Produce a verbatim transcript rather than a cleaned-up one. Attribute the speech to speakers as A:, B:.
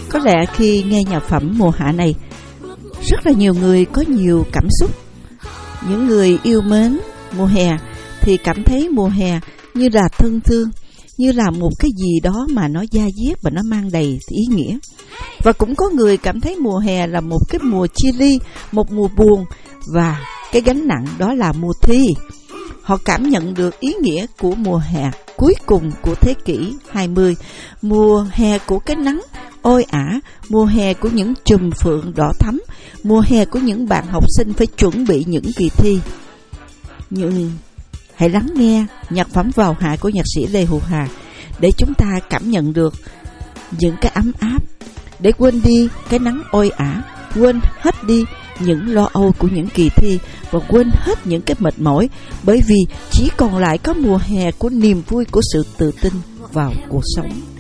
A: Có lẽ khi nghe nhạc phẩm mùa hạ này, rất là nhiều người có nhiều cảm xúc. Những người yêu mến mùa hè thì cảm thấy mùa hè như là thân thương, như là một cái gì đó mà nó da diết và nó mang đầy ý nghĩa. Và cũng có người cảm thấy mùa hè là một cái mùa chia ly, một mùa buồn, và cái gánh nặng đó là mùa thi. Họ cảm nhận được ý nghĩa của mùa hè cuối cùng của thế kỷ hai mươi, mùa hè của cái nắng oi ả, mùa hè của những chùm phượng đỏ thắm, mùa hè của những bạn học sinh phải chuẩn bị những kỳ thi. Nhưng hãy lắng nghe nhạc phẩm Vào Hạ của nhạc sĩ Lê Hữu Hà để chúng ta cảm nhận được những cái ấm áp, để quên đi cái nắng oi ả, quên hết đi những lo âu của những kỳ thi và quên hết những cái mệt mỏi, bởi vì chỉ còn lại có mùa hè của niềm vui, của sự tự tin vào cuộc sống.